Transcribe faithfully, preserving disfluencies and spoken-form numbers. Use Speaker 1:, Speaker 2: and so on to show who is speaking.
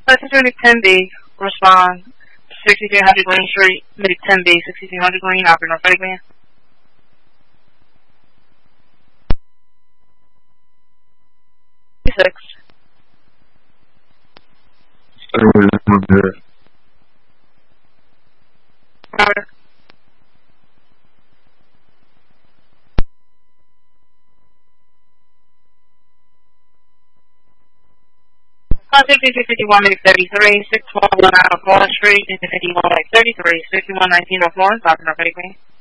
Speaker 1: Unit ten B, respond. sixty-three hundred Green Street, Medic ten B, sixty-three hundred Green, operator north man. Six. Robert. Contact fifty fifty-one, Medic thirty-three, six one one out of Florence Street, fifty fifty-one, Medic thirty-three, sixty-one nineteen of Florence, operator north man.